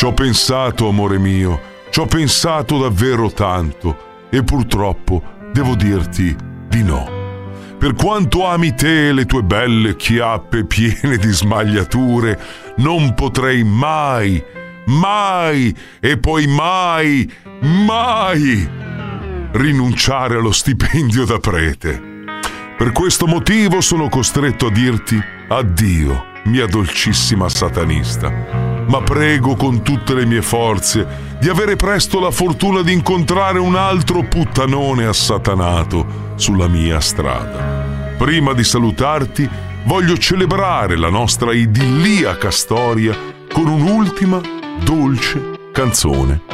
Ci ho pensato, amore mio, ci ho pensato davvero tanto e purtroppo devo dirti di no. Per quanto ami te e le tue belle chiappe piene di smagliature, non potrei mai e poi mai rinunciare allo stipendio da prete. Per questo motivo sono costretto a dirti addio, mia dolcissima satanista, ma prego con tutte le mie forze di avere presto la fortuna di incontrare un altro puttanone assatanato sulla mia strada. Prima di salutarti, voglio celebrare la nostra idilliaca storia con un'ultima dolce canzone